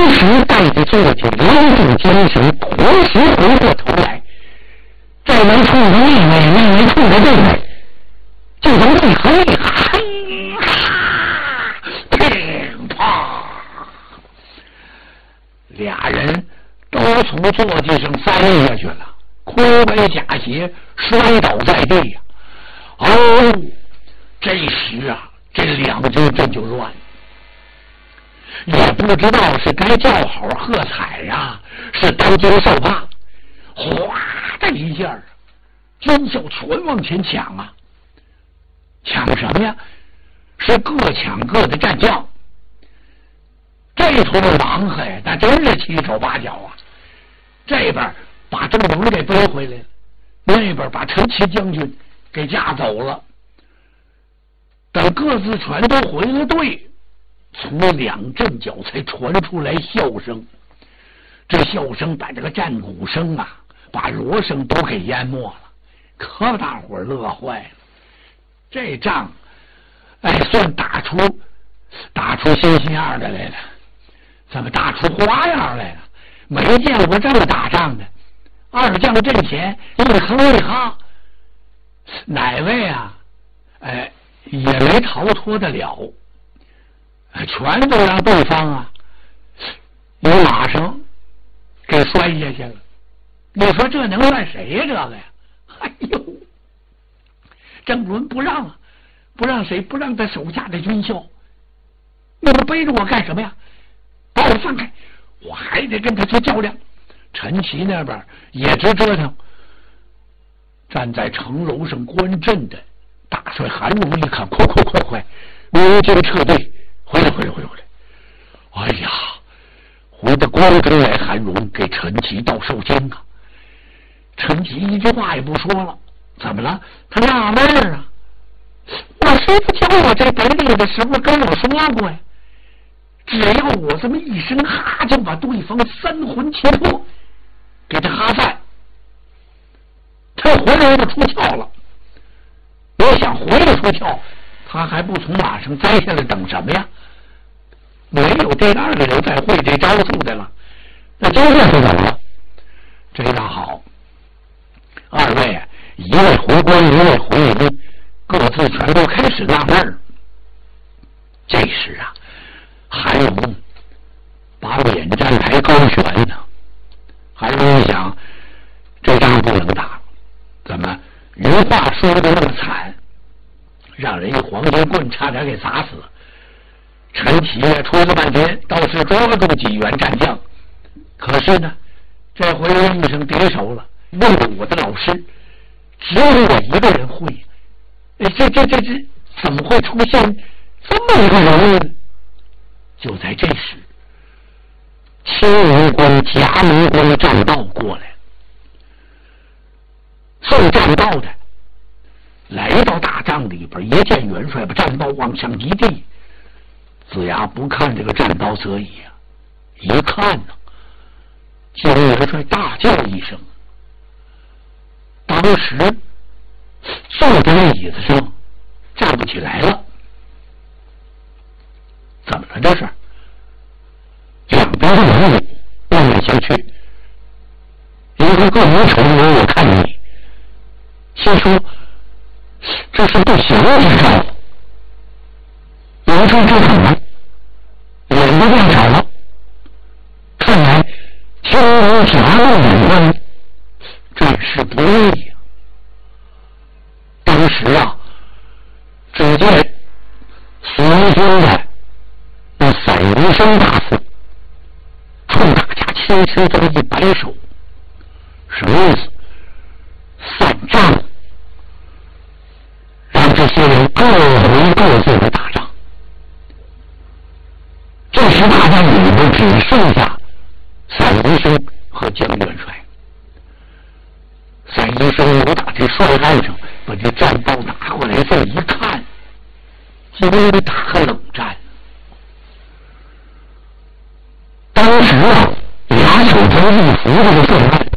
时带着坐骑连住精神，同时回过头来，这位冲着那位，那位冲着这位，就能一喊一喊，乒乓，俩人都从坐骑上栽下去了，盔白甲鞋摔倒在地呀！哦，这时啊，这两军这就乱了，也不知道是该叫好喝彩呀，是当惊受怕。哗的一下，军校全往前抢啊！抢什么呀？是各抢各的战将。这头的狼嘿，那真是七手八脚啊！这边把郑荣给背回来了，那边把陈琦将军给架走了。等各自全都回了队，从两阵脚才传出来笑声。这笑声把这个战鼓声啊，把锣声都给淹没了，可大伙儿乐坏了。这仗，算打出新样的来了，怎么打出花样来了？没见过这么打仗的。二将阵前一哼一哈，哪位啊？也没逃脱得了，全都让对方啊由马上给摔下去了。你说这能怨谁呀？这个呀，哎呦，郑伦不让啊，不让谁？不让他手下的军校。你们背着我干什么呀？把我放开！我还得跟他去较量。陈琦那边也直折腾，站在城楼上观阵的大帅韩荣一看，快，明军撤退，回来！哎呀，回到关中来，韩荣给陈琦道寿惊啊！陈琦一句话也不说了，怎么了？他纳闷啊，我师傅教我这本领的时候跟我说过呀，只要我这么一声哈，就把对方三魂七魄给他哈散，他活人就出窍了。我想活着出窍，他还不从马上栽下来等什么呀？没有第二个人再会这招数的了。那今天是怎么了？这样好，二位啊，一位回关，一位回营，各自全都开始纳闷。这时啊，韩荣把脸站台高悬呢。韩荣一想，这仗不能打，怎么人话说的那么惨，让人一黄金棍差点给砸死。陈琦戳了半天，倒是抓住几员战将，可是呢，这回遇上敌手了。问我的老师，只有我一个人会，这怎么会出现这么一个人物呢？就在这时，青云关、夹门关的战道过来，送战道的来到大帐里边，一见元帅把战刀往上一递，子牙不看这个战刀则已啊，一看呢，就元帅大叫一声，当时坐在椅子上站不起来了。怎么了这是？两边的人物望来相去，一个个无愁我看你，心说这是不祥之兆。元帅这怎么脸都变少了？看来青龙夹路两关，战事不利呀。当时啊，只见随军的那散宜生大夫冲大家轻轻这么一摆手，什么意思？散仗，让这些人各回各自的打仗。这时大战里面只剩下散宜生和江元帅。散宜生由打这帅案上把这战刀拿过来，这一看，就为了打个冷战。当时啊，俩手中一扶这个帅案，